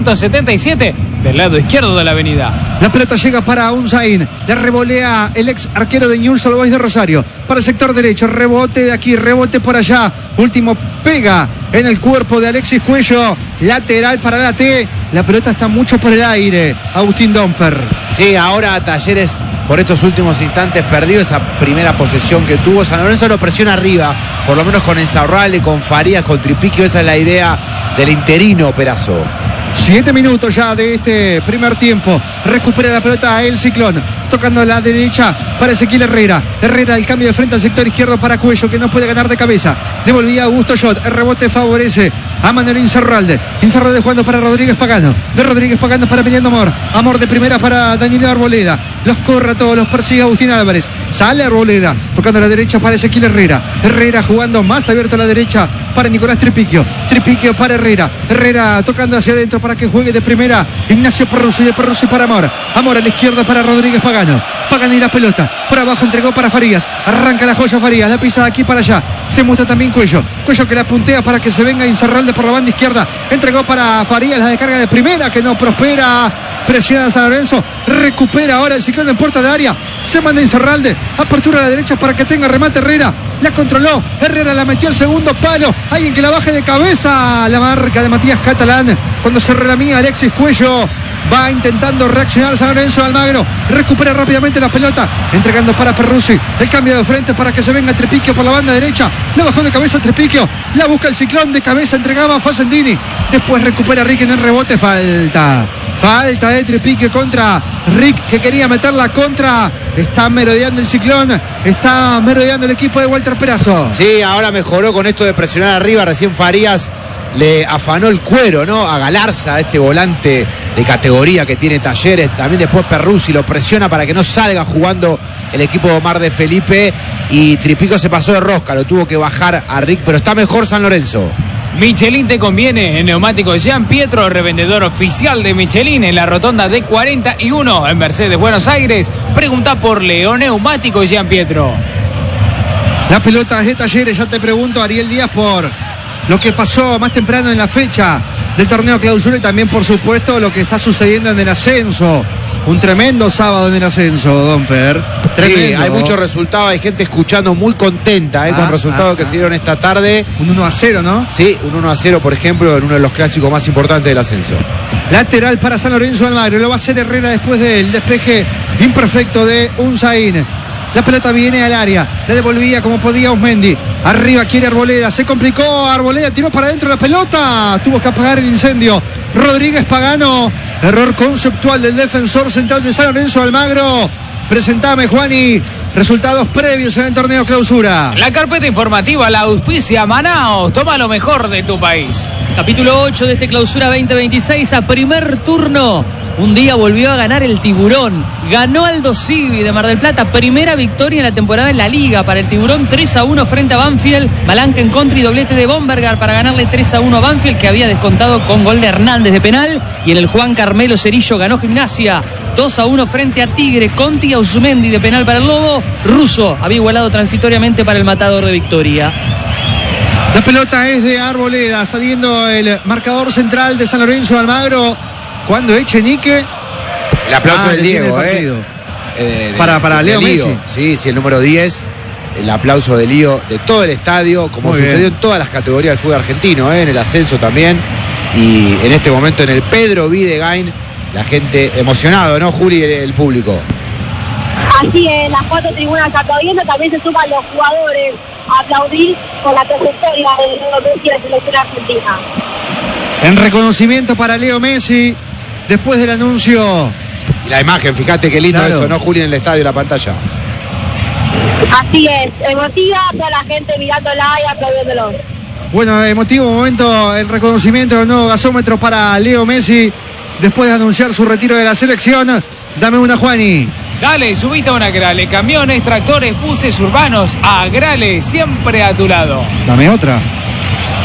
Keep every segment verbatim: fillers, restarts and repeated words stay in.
setenta y siete del lado izquierdo de la avenida. La pelota llega para Unzain, le revolea el ex arquero de Newell's Old Boys de Rosario, para el sector derecho, rebote de aquí, rebote por allá, último pega en el cuerpo de Alexis Cuello, lateral para la T, la pelota está mucho por el aire, Agustín Domper. Sí, ahora Talleres por estos últimos instantes perdió esa primera posesión que tuvo. San Lorenzo lo presiona arriba, por lo menos con Insaurralde, con Farías, con Tripiquio, esa es la idea del interino Perazo. Siete minutos ya de este primer tiempo. Recupera la pelota el Ciclón, tocando a la derecha para Ezequiel Herrera. Herrera, el cambio de frente al sector izquierdo para Cuello, que no puede ganar de cabeza. Devolvía Augusto Schott. El rebote favorece a Manuel Insaurralde. Insaurralde jugando para Rodríguez Pagano. De Rodríguez Pagano para Emiliano Amor. Amor de primera para Daniel Arboleda. Los corre a todos, los persigue Agustín Álvarez. Sale Arboleda, tocando a la derecha para Ezequiel Herrera. Herrera jugando más abierto a la derecha para Nicolás Tripiquio. Tripiquio para Herrera. Herrera tocando hacia adentro para que juegue de primera Ignacio Perruzzi, de Perruzzi para Amor. Amor a la izquierda para Rodríguez Pagano. Pagano y la pelota. Por abajo entregó para Farías. Arranca la joya Farías. La pisa de aquí para allá. Se muestra también Cuello. Cuello que la puntea para que se venga Insaurralde por la banda izquierda. Entregó para Farías la descarga de primera que no prospera. Presiona a San Lorenzo. Recupera ahora el Ciclón en puerta de área. Se manda Insaurralde. Apertura a la derecha para que tenga remate Herrera. La controló. Herrera la metió al segundo palo. Alguien que la baje de cabeza. La marca de Matías Catalán. Cuando se relamía Alexis Cuello. Va intentando reaccionar San Lorenzo. Almagro recupera rápidamente la pelota, entregando para Perruzzi. El cambio de frente para que se venga Tripiquio por la banda derecha. La bajó de cabeza Tripiquio. La busca el Ciclón de cabeza. Entregaba a Facendini. Después recupera Rick en el rebote. Falta. Falta de Tripiquio contra Rick, que quería meterla contra. Está merodeando el Ciclón. Está merodeando el equipo de Walter Perazo. Sí, ahora mejoró con esto de presionar arriba. Recién Farías le afanó el cuero, ¿no? A Galarza, este volante de categoría que tiene Talleres. También después Perruzzi lo presiona para que no salga jugando el equipo de Omar de Felipe. Y Tripiquio se pasó de rosca, lo tuvo que bajar a Rick, pero está mejor San Lorenzo. Michelin te conviene, en neumáticos Gian Pietro, revendedor oficial de Michelin en la rotonda de cuarenta y uno en Mercedes, Buenos Aires. Pregunta por Leo Neumáticos Gian Pietro. La pelota es de Talleres, ya te pregunto, Ariel Díaz, por lo que pasó más temprano en la fecha del torneo clausura y también, por supuesto, lo que está sucediendo en el ascenso. Un tremendo sábado en el ascenso, Domper. Tremendo. Sí, hay muchos resultados, hay gente escuchando muy contenta eh, ah, con resultados ah, que ah. se dieron esta tarde. Un uno a cero, ¿no? Sí, un uno a cero, por ejemplo, en uno de los clásicos más importantes del ascenso. Lateral para San Lorenzo Almagro, lo va a hacer Herrera después del despeje imperfecto de Unzain. La pelota viene al área, la devolvía como podía Osmendi. Arriba quiere Arboleda, se complicó Arboleda, tiró para adentro la pelota, tuvo que apagar el incendio. Rodríguez Pagano, error conceptual del defensor central de San Lorenzo Almagro. Presentame, Juani, resultados previos en el torneo clausura. La carpeta informativa la auspicia Manaos, toma lo mejor de tu país. Capítulo ocho de este clausura veinte veintiséis, a primer turno. Un día volvió a ganar el Tiburón. Ganó Aldo Civi de Mar del Plata. Primera victoria en la temporada en la Liga para el Tiburón. tres a uno frente a Banfield. Malanca en contra y doblete de Bombergar para ganarle tres a uno a Banfield, que había descontado con gol de Hernández de penal. Y en el Juan Carmelo Cerillo ganó Gimnasia dos a uno frente a Tigre. Conti y Ausmendi de penal para el Lobo. Russo había igualado transitoriamente para el Matador de Victoria. La pelota es de Arboleda, saliendo el marcador central de San Lorenzo Almagro. Cuando Echenique. El aplauso ah, del Diego, eh. eh de, para para de, Leo de Messi. Sí, sí, el número diez. El aplauso de Lío de todo el estadio, como Muy sucedió bien. en todas las categorías del fútbol argentino, eh, en el ascenso también. Y en este momento en el Pedro Videgain, la gente emocionado, ¿no, Juli, el, el público? Así es, las cuatro tribunas aplaudiendo, también se suman los jugadores a aplaudir con la trayectoria de Leo Messi de la selección argentina. En reconocimiento para Leo Messi, después del anuncio. Y la imagen, fíjate qué lindo claro. eso, ¿no, Juli, en el estadio y la pantalla? Así es, emotiva, toda la gente mirándola y aplaudiéndolo. Bueno, emotivo momento, el reconocimiento del nuevo gasómetro para Leo Messi, después de anunciar su retiro de la selección. Dame una, Juani. Dale, subite a una Grale, camiones, tractores, buses urbanos, a Grale, siempre a tu lado. Dame otra.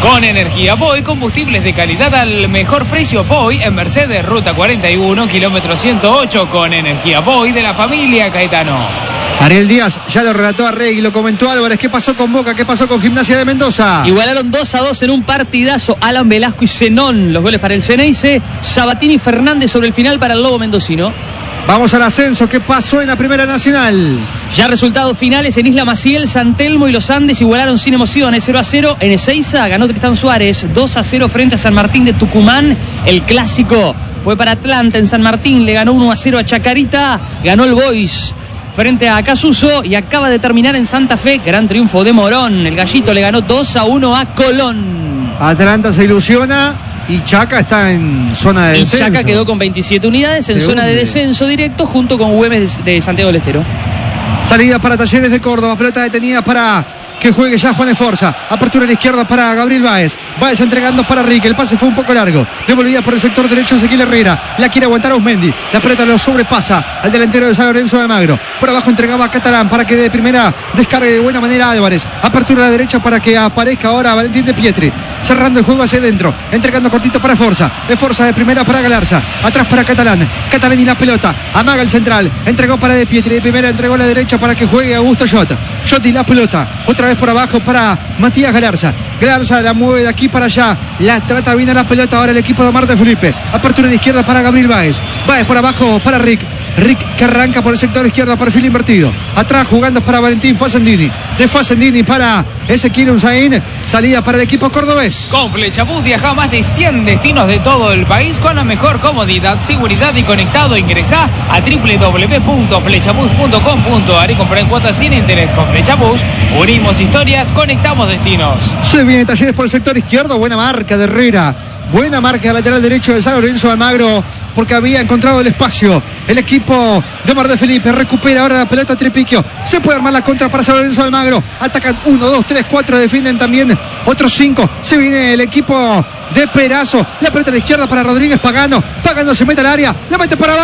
Con energía Boy, combustibles de calidad al mejor precio. Boy en Mercedes, ruta cuarenta y uno, kilómetro ciento ocho. Con energía Boy de la familia Caetano. Ariel Díaz ya lo relató a Rey y lo comentó Álvarez. ¿Qué pasó con Boca? ¿Qué pasó con Gimnasia de Mendoza? Igualaron dos a dos en un partidazo. Alan Velasco y Zenón, los goles para el Ceneice. Sabatini y Fernández sobre el final para el Lobo mendocino. Vamos al ascenso. ¿Qué pasó en la Primera Nacional? Ya resultados finales en Isla Maciel, San Telmo y Los Andes igualaron sin emociones. cero a cero en Ezeiza ganó Tristán Suárez. dos a cero frente a San Martín de Tucumán. El clásico fue para Atlanta en San Martín. Le ganó uno a cero a Chacarita. Ganó el Boys frente a Casuso y acaba de terminar en Santa Fe. Gran triunfo de Morón. El Gallito le ganó dos a uno a Colón. Atlanta se ilusiona. Y Chaca está en zona de y descenso. Chaca quedó con veintisiete unidades en Se zona hunde. de descenso directo junto con Güemes de Santiago del Estero. Salida para Talleres de Córdoba. Pelota detenida para que juegue ya Juan Esforza. Apertura a la izquierda para Gabriel Báez. Báez entregando para Rique. El pase fue un poco largo. Devolvida por el sector derecho Ezequiel Herrera. La quiere aguantar Ausmendi. La pelota lo sobrepasa al delantero de San Lorenzo de Almagro. Por abajo entregaba a Catalán para que de primera descargue de buena manera a Álvarez. Apertura a la derecha para que aparezca ahora Valentín de Pietri. Cerrando el juego hacia adentro. Entregando cortito para Forza. De Forza de primera para Galarza. Atrás para Catalán. Catalán y la pelota. Amaga el central. Entregó para de Pietri. De primera entregó a la derecha para que juegue Augusto Jota. Jota y la pelota. Otra vez por abajo para Matías Galarza. Galarza la mueve de aquí para allá. La trata bien a la pelota ahora el equipo de Omar de Felipe. Apertura a la izquierda para Gabriel Báez. Báez por abajo para Rick. Rick que arranca por el sector izquierdo, perfil invertido. Atrás jugando para Valentín Facendini. De Facendini para Ezequiel Unzaín. Salida para el equipo cordobés. Con Flechabús viaja a más de cien destinos de todo el país con la mejor comodidad, seguridad y conectado. Ingresá a doble u doble u doble u punto flechabús punto com punto a r y comprá en cuotas sin interés. Con Flechabús unimos historias, conectamos destinos. Se viene Talleres por el sector izquierdo. Buena marca de Herrera. Buena marca lateral derecho de San Lorenzo de Almagro, porque había encontrado el espacio. El equipo de Omar de Felipe recupera ahora la pelota Tripiquio. Se puede armar la contra para San Lorenzo de Almagro. Atacan uno, dos, tres, cuatro. Defienden también otros cinco. Se viene el equipo de Perazo. La pelota a la izquierda para Rodríguez Pagano. Pagano se mete al área. La mete para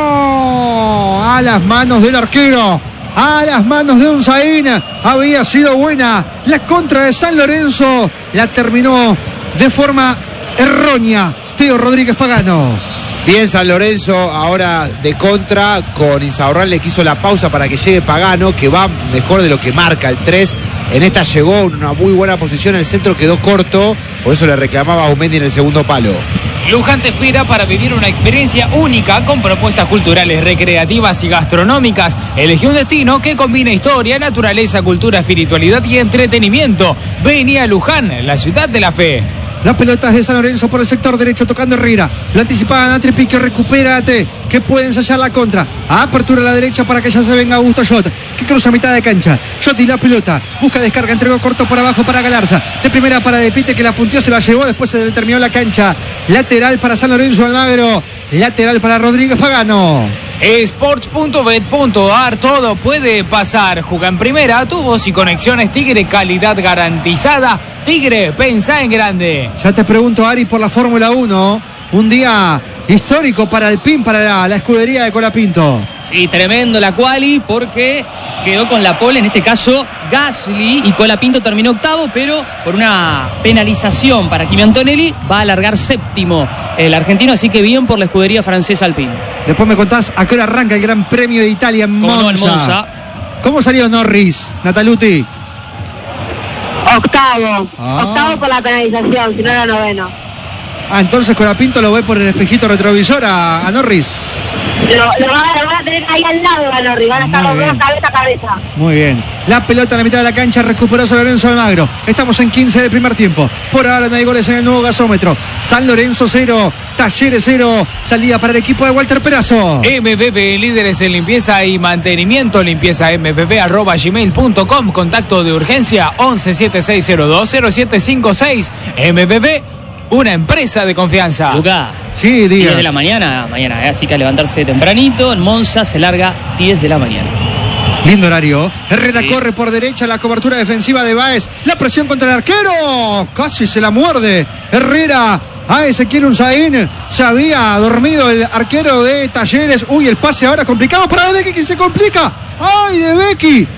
abajo. A las manos del arquero. A las manos de Unzaín. Había sido buena la contra de San Lorenzo. La terminó de forma errónea Teo Rodríguez Pagano. Bien San Lorenzo, ahora de contra, con Insaurral le quiso la pausa para que llegue Pagano, que va mejor de lo que marca el tres. En esta llegó en una muy buena posición, el centro quedó corto, por eso le reclamaba a Aumendi en el segundo palo. Luján te espera para vivir una experiencia única con propuestas culturales, recreativas y gastronómicas. Elegí un destino que combina historia, naturaleza, cultura, espiritualidad y entretenimiento. Vení a Luján, la ciudad de la fe. Las pelotas de San Lorenzo por el sector derecho tocando Herrera. Lo anticipaban a Tripiquio, recupérate, que puede ensayar la contra. A apertura a la derecha para que ya se venga Augusto Jot, que cruza a mitad de cancha. Jot y la pelota, busca descarga, entregó corto por abajo para Galarza. De primera para De Pite, que la punteó, se la llevó, después se determinó la cancha. Lateral para San Lorenzo Almagro, lateral para Rodríguez Pagano. Sports punto bet punto a r, todo puede pasar. Juega en primera, tubos y conexiones Tigre, calidad garantizada. Tigre, pensá en grande. Ya te pregunto, Ari, por la Fórmula uno. Un día histórico para el P I N, para la, la escudería de Colapinto. Sí, tremendo la quali porque quedó con la pole, en este caso Gasly, y Colapinto terminó octavo, pero por una penalización para Kimi Antonelli va a alargar séptimo el argentino, así que bien por la escudería francesa Alpine. Después me contás a qué hora arranca el Gran Premio de Italia en Monza. Como no, en Monza. ¿Cómo salió Norris, Nataluti? Octavo. Ah. Octavo por la penalización, si no era noveno. Ah, entonces Colapinto lo ve por el espejito retrovisor a, a Norris. Lo, lo, van a, lo van a tener ahí al lado a Norris, van a estar Muy los dos bien. cabeza a cabeza. Muy bien. La pelota en la mitad de la cancha recuperó San Lorenzo Almagro. Estamos en quince del primer tiempo. Por ahora no hay goles en el nuevo gasómetro. San Lorenzo cero, Talleres cero. Salida para el equipo de Walter Perazo. M P P, líderes en limpieza y mantenimiento. Limpieza m p p arroba gmail punto com. Contacto de urgencia once siete seis cero dos cero siete cinco seis. M P P, una empresa de confianza. Luca, Sí, diez Díaz. de la mañana, mañana, ¿eh? Así que a levantarse tempranito. En Monza se larga diez de la mañana. Lindo horario. Herrera Sí. corre por derecha, la cobertura defensiva de Báez. La presión contra el arquero. Casi se la muerde. Herrera a Ezequiel Unzaín. Se había dormido el arquero de Talleres. Uy, el pase ahora complicado para De Becky, que se complica. ¡Ay, De Becky!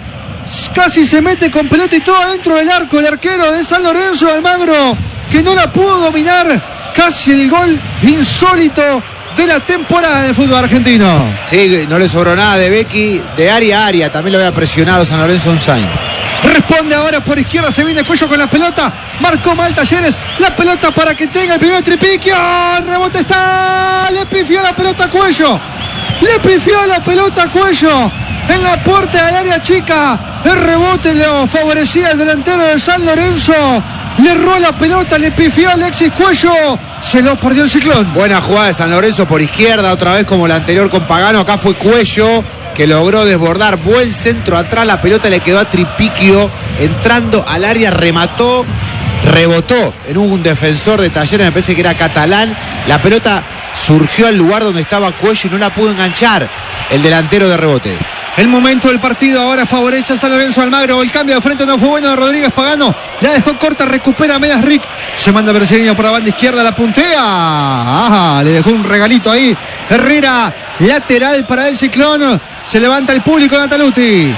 casi se mete con pelota y todo dentro del arco. El arquero de San Lorenzo, Almagro, que no la pudo dominar. Casi el gol insólito de la temporada del fútbol argentino. Sí, no le sobró nada de Becky, de área a área, también lo había presionado San Lorenzo Unzain. Responde ahora por izquierda, se viene Cuello con la pelota, marcó mal Talleres, la pelota para que tenga el primer tripiquio, el rebote está, le pifió la pelota a Cuello, le pifió la pelota a Cuello, en la puerta del área chica, el rebote lo favorecía el delantero de San Lorenzo, le erró la pelota, le pifió a Alexis Cuello, se lo perdió el Ciclón. Buena jugada de San Lorenzo por izquierda, otra vez como la anterior con Pagano. Acá fue Cuello que logró desbordar. Buen centro atrás, la pelota le quedó a Tripiquio. Entrando al área, remató, rebotó en un defensor de Talleres, me parece que era Catalán. La pelota surgió al lugar donde estaba Cuello y no la pudo enganchar el delantero de rebote. El momento del partido ahora favorece a San Lorenzo Almagro. El cambio de frente no fue bueno de Rodríguez Pagano. La dejó corta, recupera a medias Rick. Se manda Brasileño por la banda izquierda, la puntea. Ajá, le dejó un regalito ahí. Herrera, lateral para el Ciclón. Se levanta el público, Nataluti.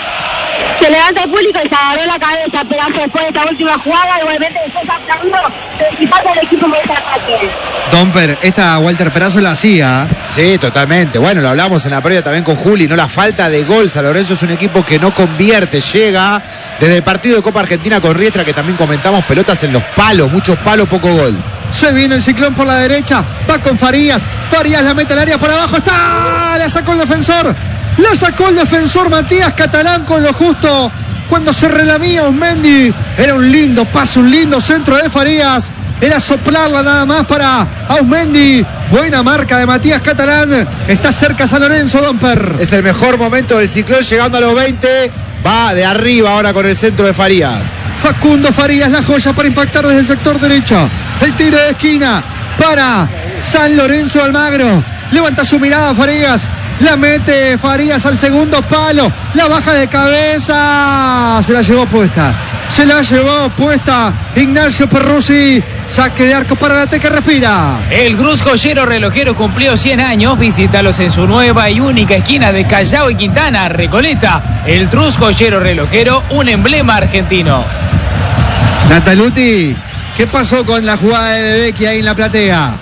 Se levanta el público y se agarró la cabeza, pedazo después de esta última jugada. Igualmente después aplaudió, participando del equipo de este ataque. Domper, esta Walter Perazo la hacía. Sí, totalmente. Bueno, lo hablamos en la previa también con Juli, ¿no? La falta de gol. San Lorenzo es un equipo que no convierte, llega desde el partido de Copa Argentina con Riestra, que también comentamos, pelotas en los palos, muchos palos, poco gol. Se viene el Ciclón por la derecha, va con Farías. Farías la mete al área por abajo, está, la sacó el defensor. La sacó el defensor Matías Catalán con lo justo. Cuando se relamía Osmendi, era un lindo pase, un lindo centro de Farías. Era soplarla nada más para Osmendi. Buena marca de Matías Catalán. Está cerca San Lorenzo, Domper. Es el mejor momento del Ciclón, llegando a los veinte. Va de arriba ahora con el centro de Farías. Facundo Farías, la joya para impactar desde el sector derecho. El tiro de esquina para San Lorenzo Almagro. Levanta su mirada Farías. La mete Farías al segundo palo. La baja de cabeza. Se la llevó puesta. Se la llevó puesta Ignacio Perruzzi. Saque de arco para la Teca, respira. El Cruz Joyero Relojero cumplió cien años. Visítalos en su nueva y única esquina de Callao y Quintana, Recoleta. El Cruz Joyero Relojero, un emblema argentino. Nataluti, ¿qué pasó con la jugada de Becky ahí en la platea?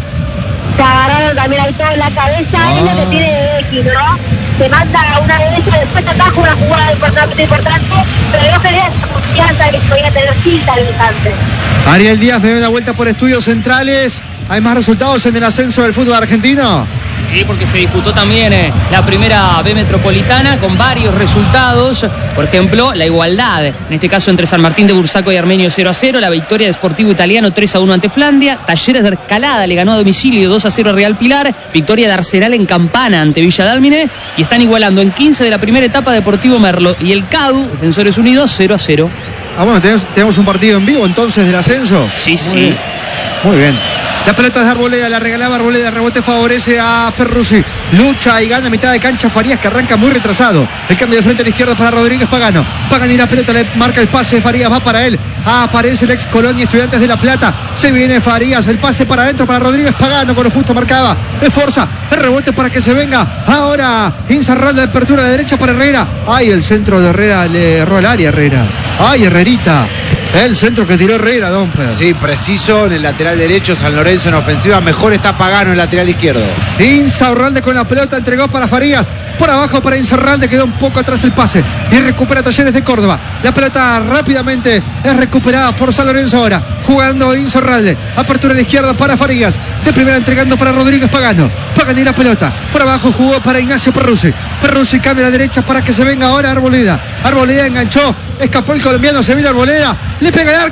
Se agarraron también ahí todo en la cabeza, ah. Es lo que tiene de Becky, ¿no? Se manda una derecha, después ataja una jugada importante, importante, pero no tenía esa confianza que podía tener Cinta al instante. Ariel Díaz me da una vuelta por estudios centrales. ¿Hay más resultados en el ascenso del fútbol argentino? Sí, porque se disputó también eh, la primera B Metropolitana con varios resultados. Por ejemplo, la igualdad, en este caso entre San Martín de Bursaco y Armenio cero a cero. La victoria de Sportivo Italiano tres a uno ante Flandia. Talleres de Escalada le ganó a domicilio dos a cero a Real Pilar. Victoria de Arsenal en Campana ante Villa Dálmine. Y están igualando en quince de la primera etapa Deportivo Merlo y el C A D U, Defensores Unidos, cero a cero. Ah, bueno, tenemos, tenemos un partido en vivo entonces del ascenso. Sí, Muy sí. bien. Muy bien. La pelota es de Arboleda, la regalaba Arboleda, rebote favorece a Perruzzi. Lucha y gana mitad de cancha Farías, que arranca muy retrasado. El cambio de frente a la izquierda para Rodríguez Pagano. Pagano y la pelota le marca el pase, Farías va para él. Aparece el ex Colonia Estudiantes de La Plata. Se viene Farías, el pase para adentro para Rodríguez Pagano, con lo justo marcaba. Esforza, el rebote para que se venga. Ahora Inzarral de apertura a la derecha para Herrera. Ay, el centro de Herrera le erró el área Herrera. Ay, Herrerita. El centro que tiró Herrera, Domper. Sí, preciso en el lateral derecho. San Lorenzo en ofensiva. Mejor está Pagano en el lateral izquierdo. Insaurralde con la pelota, entregó para Farías. Por abajo para Insaurralde, quedó un poco atrás el pase. Y recupera Talleres de Córdoba. La pelota rápidamente es recuperada por San Lorenzo ahora. Jugando Insaurralde. Apertura a la izquierda para Farías. De primera entregando para Rodríguez Pagano. Pagano y la pelota. Por abajo jugó para Ignacio Perruzzi. Perruzzi cambia a la derecha para que se venga ahora Arboleda. Arboleda enganchó. Escapó el colombiano, se viene Arboleda. Le pega el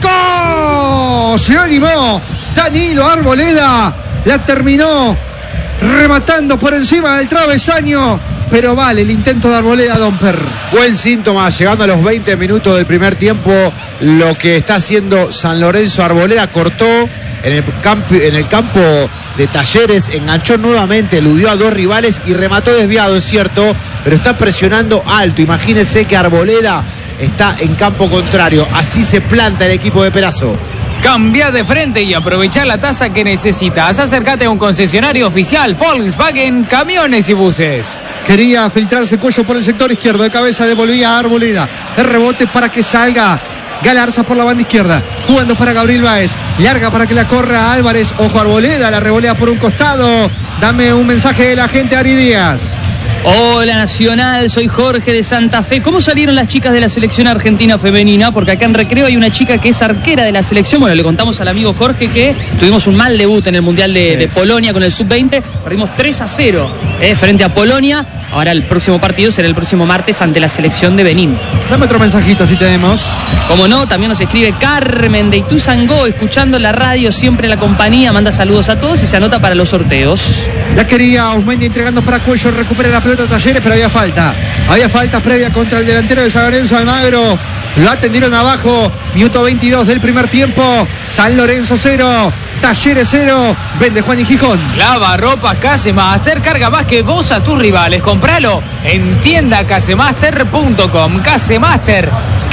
arco. Se animó Danilo Arboleda. La terminó rematando por encima del travesaño. Pero vale el intento de Arboleda, Domper. Buen síntoma, llegando a los veinte minutos del primer tiempo. Lo que está haciendo San Lorenzo. Arboleda cortó en el, campo, en el campo de Talleres, enganchó nuevamente, eludió a dos rivales y remató desviado, es cierto, pero está presionando alto. Imagínense que Arboleda está en campo contrario. Así se planta el equipo de Perazo. Cambia de frente y aprovecha la tasa que necesitas. Acércate a un concesionario oficial Volkswagen Camiones y Buses. Quería filtrarse Cuello por el sector izquierdo. De cabeza devolvía a Arboleda. El rebote para que salga Galarza por la banda izquierda. Jugando para Gabriel Báez. Larga para que la corra Álvarez. Ojo Arboleda. La revolea por un costado. Dame un mensaje de la gente, Ari Díaz. Hola Nacional, soy Jorge de Santa Fe. ¿Cómo salieron las chicas de la selección argentina femenina? Porque acá en Recreo hay una chica que es arquera de la selección. Bueno, le contamos al amigo Jorge que tuvimos un mal debut en el Mundial de, sí. de Polonia con el sub veinte. Perdimos tres a cero eh, frente a Polonia. Ahora el próximo partido será el próximo martes ante la selección de Benín. Dame otro mensajito si tenemos. Como no, también nos escribe Carmen de Ituzangó, escuchando la radio, siempre la compañía, manda saludos a todos y se anota para los sorteos. La quería Usmendi entregando para Cuello, recupera la pelota Talleres, pero había falta. Había falta previa contra el delantero de San Lorenzo, Almagro. Lo atendieron abajo, minuto veintidós del primer tiempo. San Lorenzo cero, Talleres cero, vende Juan y Gijón. Lava ropas Casemaster, carga más que vos a tus rivales. Compralo en tienda casemaster punto com. Casemaster,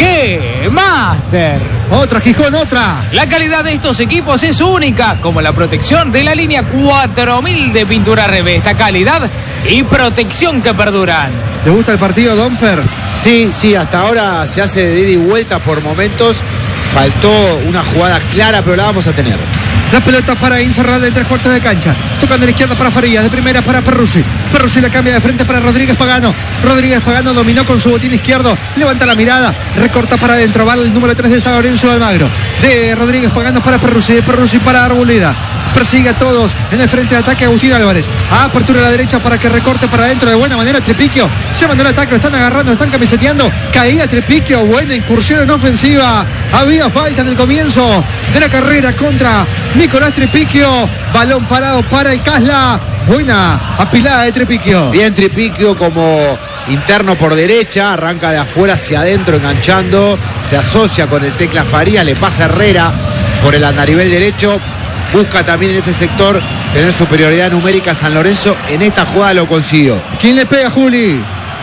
¡qué Master! Otra Gijón, otra. La calidad de estos equipos es única, como la protección de la línea cuatro mil de pintura Revesta. Calidad y protección que perduran. ¿Le gusta el partido, Domper? Sí, sí, hasta ahora se hace de ida y vuelta por momentos. Faltó una jugada clara, pero la vamos a tener. La pelota para Incerrada de tres cuartos de cancha. Tocando a la izquierda para Farías. De primera para Perruzzi. Perruzzi la cambia de frente para Rodríguez Pagano. Rodríguez Pagano dominó con su botín izquierdo. Levanta la mirada. Recorta para adentro. Va el número tres de San Lorenzo de Almagro. De Rodríguez Pagano para Perruzzi. De Perruzzi para Arboleda. Persigue a todos en el frente de ataque Agustín Álvarez. A apertura a la derecha para que recorte para adentro de buena manera Trepiquio. Se mandó el ataque, lo están agarrando, lo están camiseteando. Caía Trepiquio, buena incursión en ofensiva. Había falta en el comienzo de la carrera contra Nicolás Trepiquio. Balón parado para el Casla. Buena apilada de Trepiquio. Bien Trepiquio como interno por derecha, arranca de afuera hacia adentro enganchando, se asocia con el Tecla Faría, le pasa Herrera por el andarivel derecho. Busca también en ese sector tener superioridad numérica. San Lorenzo en esta jugada lo consiguió. ¿Quién le pega, Juli?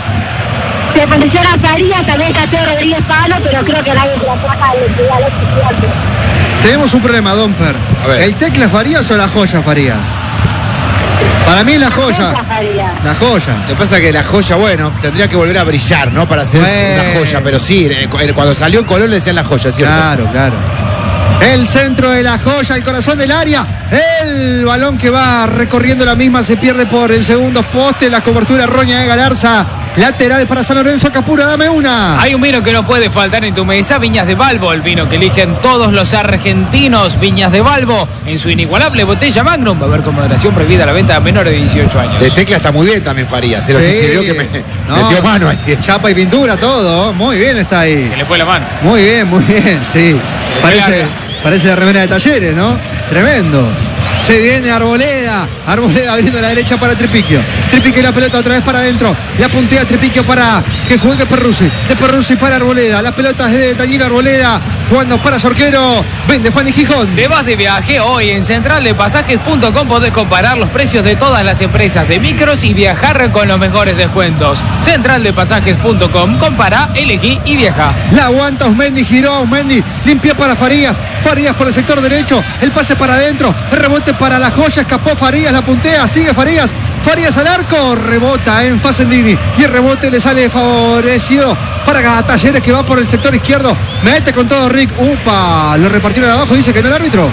Se posiciona Farías, también cachó Rodríguez Pagano, pero creo que nadie se la saca al estudiante. Tenemos un problema, Domper. ¿El Tecla Farías o la joya Farías? Para mí la joya. La joya. Lo que pasa es que la joya, bueno, tendría que volver a brillar, ¿no? Para ser bueno. una joya, pero sí, cuando salió en color le decían la joya, ¿cierto? Claro, claro. El centro de la joya, el corazón del área. El balón que va recorriendo la misma se pierde por el segundo poste. La cobertura roña de Galarza. Lateral para San Lorenzo. Capura, dame una. Hay un vino que no puede faltar en tu mesa. Viñas de Balbo, el vino que eligen todos los argentinos. Viñas de Balbo en su inigualable botella Magnum. Va a haber con moderación prohibida la venta a menores de dieciocho años. De Tecla está muy bien también Farías. Se lo sí. sirvió que me no, metió mano ahí. Chapa y pintura, todo. Muy bien está ahí. Se le fue la mano. Muy bien, muy bien. Sí. Parece... Parece la remera de Talleres, ¿no? Tremendo. Se viene Arboleda. Arboleda abriendo a la derecha para Trepiquio. Trepiquio y la pelota otra vez para adentro. La puntea Trepiquio para que juegue Perruzzi. De Perruzzi para Arboleda. Las pelotas de Taller Arboleda. Jugando para Sorquero. Vende Juan y Gijón. Te vas de viaje hoy en central de pasajes punto com. Podés comparar los precios de todas las empresas de micros y viajar con los mejores descuentos. central de pasajes punto com. Compara, elegí y viaja. La aguanta Usmendi. Giró a Usmendi. Limpia para Farías. Farías por el sector derecho. El pase para adentro. El rebote para la joya. Escapó Farías. La puntea. Sigue Farías. Farías al arco. Rebota en Facendini. Y el rebote le sale favorecido para Talleres que va por el sector izquierdo. Mete con todo Rick. Upa. Lo repartieron abajo. Dice que no el árbitro.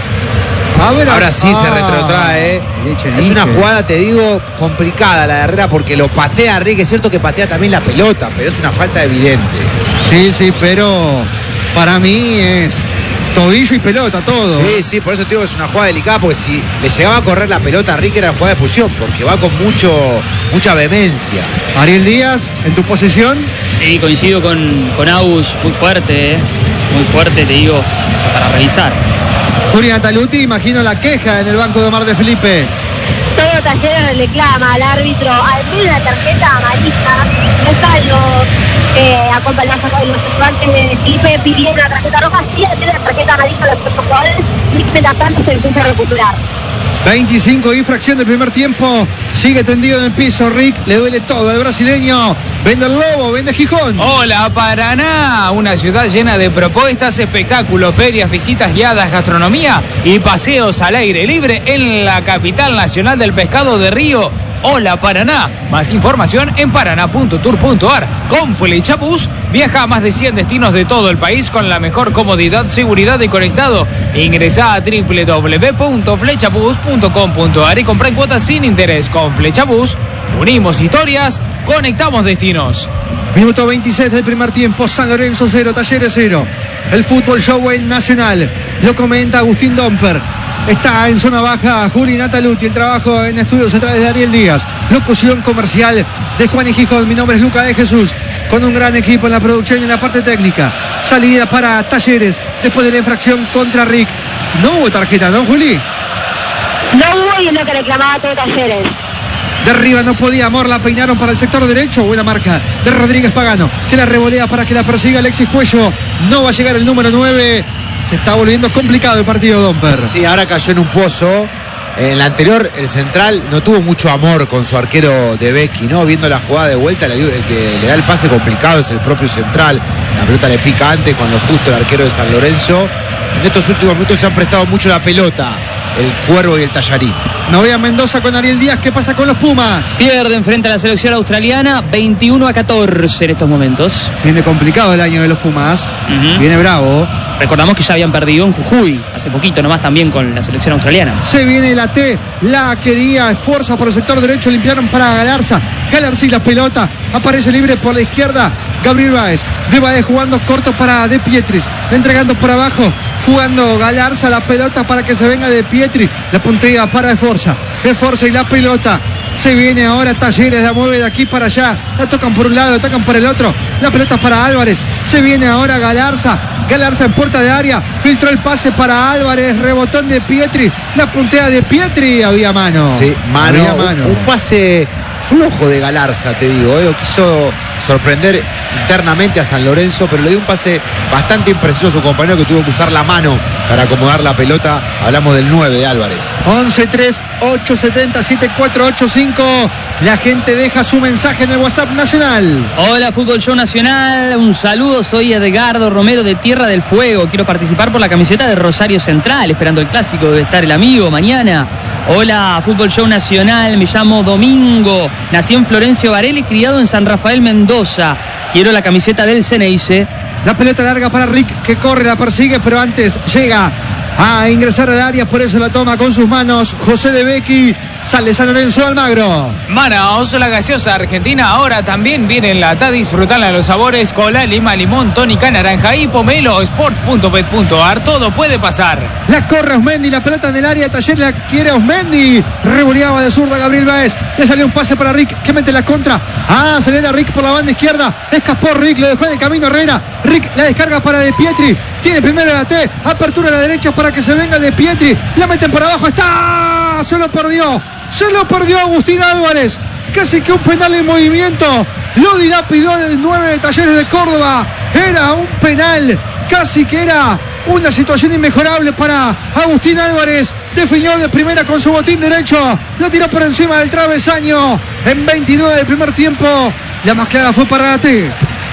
A ver, ahora sí ah, se retrotrae. ¿eh? Nietzsche, es Nietzsche. Una jugada, te digo, complicada la de Herrera porque lo patea Rick. Es cierto que patea también la pelota, pero es una falta evidente. Sí, sí, pero para mí es tobillo y pelota, todo. Sí, sí, por eso te digo que es una jugada delicada, porque si le llegaba a correr la pelota a Rick era jugada de expulsión, porque va con mucho mucha vehemencia. Ariel Díaz, en tu posición. Sí, coincido con, con Agus, muy fuerte, ¿eh? muy fuerte, te digo, para revisar. Julián Taluti, imagino la queja en el banco de Omar de Felipe. todo Talleres le clama al árbitro, al menos la tarjeta amarilla, no están los eh, acompañados con los estudiantes de Felipe pidiendo la tarjeta roja, sí, al menos la tarjeta amarilla a los jugadores, y mientras tanto se empieza a recuperar. veinticinco infracción del primer tiempo. Sigue tendido en el piso Rick. Le duele todo al brasileño. Vende el Lobo, vende Gijón. Hola Paraná, una ciudad llena de propuestas, espectáculos, ferias, visitas guiadas, gastronomía y paseos al aire libre en la capital nacional del pescado de Río. Hola Paraná. Más información en paraná punto tour punto ar. Con Flexabus viaja a más de cien destinos de todo el país con la mejor comodidad, seguridad y conectado. Ingresá a doble u doble u doble u punto flexabus punto com punto ar y compra en cuotas sin interés. Con Flexabus unimos historias, conectamos destinos. Minuto veintiséis del primer tiempo. San Lorenzo cero, Talleres cero. El fútbol show en Nacional. Lo comenta Agustín Domper. Está en zona baja Juli Nataluti. El trabajo en estudios centrales de Ariel Díaz. Locución comercial de Juan y Gijón. Mi nombre es Luca de Jesús. Con un gran equipo en la producción y en la parte técnica. Salida para Talleres después de la infracción contra Rick. No hubo tarjeta, ¿no, Juli? No hubo y es lo que reclamaba todo Talleres. De arriba no podía, Amor, la peinaron para el sector derecho. Buena marca de Rodríguez Pagano, que la revolea para que la persiga Alexis Cuello. No va a llegar el número nueve. Se está volviendo complicado el partido, Domper. Sí, ahora cayó en un pozo. En la anterior, el central no tuvo mucho amor con su arquero de Becky, ¿no? Viendo la jugada de vuelta, el que le da el pase complicado es el propio central. La pelota le pica antes cuando justo el arquero de San Lorenzo. En estos últimos minutos se han prestado mucho la pelota el Cuervo y el Tallarín. Novea Mendoza con Ariel Díaz. ¿Qué pasa con los Pumas? Pierden frente a la selección australiana veintiuno a catorce en estos momentos. Viene complicado el año de los Pumas. Uh-huh. Viene bravo. Recordamos que ya habían perdido en Jujuy hace poquito nomás también con la selección australiana. Se viene la T, la quería, esfuerza por el sector derecho, limpiaron para Galarza. Galarza y la pelota, aparece libre por la izquierda Gabriel Báez. De Báez jugando corto para De Pietris, entregando por abajo, jugando Galarza la pelota para que se venga De Pietri. La puntea para Esforza, Esforza y la pelota. Se viene ahora Talleres, la mueve de aquí para allá. La tocan por un lado, la tocan por el otro. La pelota para Álvarez. Se viene ahora Galarza. Galarza en puerta de área. Filtró el pase para Álvarez. Rebotón de Pietri. La puntea de Pietri. Había mano. Sí, mano. Había mano. Un, un pase flojo de Galarza, te digo. ¿eh? Lo quiso sorprender internamente a San Lorenzo, pero le dio un pase bastante impreciso a su compañero que tuvo que usar la mano para acomodar la pelota. Hablamos del nueve de Álvarez. once tres ocho siete cero siete cuatro ocho cinco. La gente deja su mensaje en el WhatsApp nacional. Hola, Fútbol Show Nacional. Un saludo, soy Edgardo Romero de Tierra del Fuego. Quiero participar por la camiseta de Rosario Central, esperando el clásico. Debe estar el amigo mañana. Hola, Fútbol Show Nacional. Me llamo Domingo. Nací en Florencio Varela y criado en San Rafael, Mendoza. Quiero la camiseta del Ceneice. La pelota larga para Rick, que corre, la persigue, pero antes llega a ingresar al área, por eso la toma con sus manos José de Becky. Sale San Lorenzo Almagro. Manaos, la gaseosa argentina ahora también viene enlatada. Disfrutala de los sabores cola, lima, limón, tónica, naranja y pomelo. sport punto bet punto ar, todo puede pasar. La corre Osmendi, la pelota en el área, Taller la quiere Osmendi. Revoleaba de zurda Gabriel Báez. Le salió un pase para Rick, que mete la contra. Ah, acelera Rick por la banda izquierda. Escapó Rick, lo dejó en el camino Herrera. Rick la descarga para De Pietri. Tiene primero la T, apertura a la derecha para que se venga De Pietri. La meten por abajo, está. Se lo perdió. Se lo perdió Agustín Álvarez. Casi que un penal en movimiento. Lo dilapidó el nueve de Talleres de Córdoba. Era un penal. Casi que era una situación inmejorable para Agustín Álvarez. Definió de primera con su botín derecho. Lo tiró por encima del travesaño. En veintinueve del primer tiempo. La más clara fue para la T.